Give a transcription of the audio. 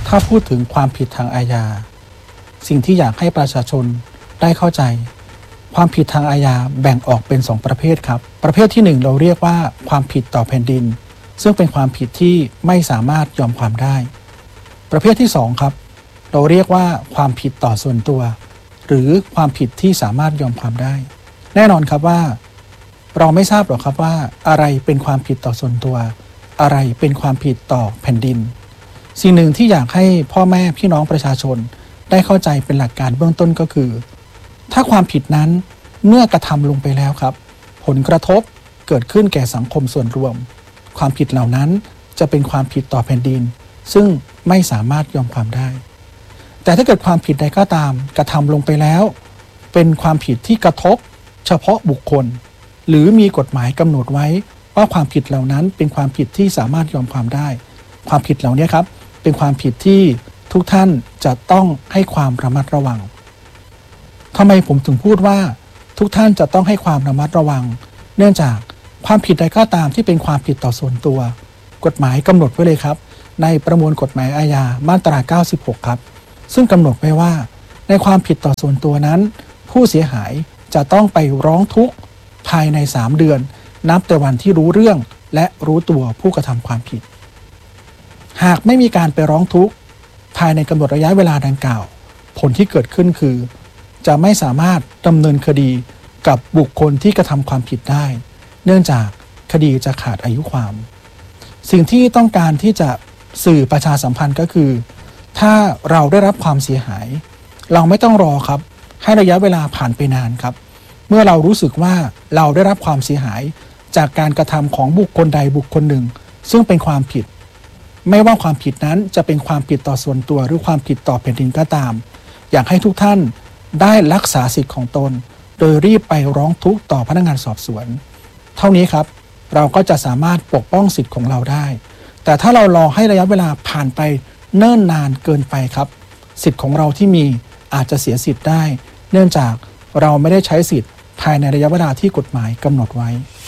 ถ้าพูดถึงความผิดทางอาญาสิ่งที่อยากให้ประชาชนได้เข้าใจความผิดทางอาญาแบ่งออกเป็น2ประเภทครับประเภทที่1เราเรียกว่าความผิดต่อแผ่นดินซึ่งเป็นความผิดที่ไม่สามารถยอมความได้ประเภทที่2ครับเราเรียกว่าความผิดต่อส่วนตัวหรือความผิดที่สามารถยอมความได้แน่นอนครับว่าเราไม่ทราบหรอกครับว่าอะไรเป็นความผิดต่อส่วนตัวอะไรเป็นความผิดต่อแผ่นดินสิ่งหนึ่งที่อยากให้พ่อแม่พี่น้องประชาชนได้เข้าใจเป็นหลักการเบื้องต้นก็คือถ้าความผิดนั้นเมื่อกระทำลงไปแล้วครับผลกระทบเกิดขึ้นแก่สังคมส่วนรวมความผิดเหล่านั้นจะเป็นความผิดต่อแผ่นดินซึ่งไม่สามารถยอมความได้แต่ถ้าเกิดความผิดใดก็ตามกระทำลงไปแล้วเป็นความผิดที่กระทบเฉพาะบุคคลหรือมีกฎหมายกำหนดไว้ว่าความผิดเหล่านั้นเป็นความผิดที่สามารถยอมความได้ความผิดเหล่านี้ครับเป็นความผิดที่ทุกท่านจะต้องให้ความระมัดระวังทำไมผมถึงพูดว่าทุกท่านจะต้องให้ความระมัดระวังเนื่องจากความผิดใดก็ตามที่เป็นความผิดต่อส่วนตัวกฎหมายกำหนดไว้เลยครับในประมวลกฎหมายอาญามาตรา96ครับซึ่งกำหนดไว้ว่าในความผิดต่อส่วนตัวนั้นผู้เสียหายจะต้องไปร้องทุกข์ภายใน3เดือนนับแต่วันที่รู้เรื่องและรู้ตัวผู้กระทำความผิดหากไม่มีการไปร้องทุกข์ภายในกำหนดระยะเวลาดังกล่าวผลที่เกิดขึ้นคือจะไม่สามารถดำเนินคดีกับบุคคลที่กระทำความผิดได้เนื่องจากคดีจะขาดอายุความสิ่งที่ต้องการที่จะสื่อประชาสัมพันธ์ก็คือถ้าเราได้รับความเสียหายเราไม่ต้องรอครับให้ระยะเวลาผ่านไปนานครับเมื่อเรารู้สึกว่าเราได้รับความเสียหายจากการกระทำของบุคคลใดบุคคลหนึ่งซึ่งเป็นความผิดไม่ว่าความผิดนั้นจะเป็นความผิดต่อส่วนตัวหรือความผิดต่อแผ่นดินก็ตามอยากให้ทุกท่านได้รักษาสิทธิ์ของตนโดยรีบไปร้องทุกข์ต่อพนักงานสอบสวนเท่านี้ครับเราก็จะสามารถปกป้องสิทธิ์ของเราได้แต่ถ้าเรารอให้ระยะเวลาผ่านไปเนิ่นนานเกินไปครับสิทธิ์ของเราที่มีอาจจะเสียสิทธิ์ได้เนื่องจากเราไม่ได้ใช้สิทธิ์ภายในระยะเวลาที่กฎหมายกำหนดไว้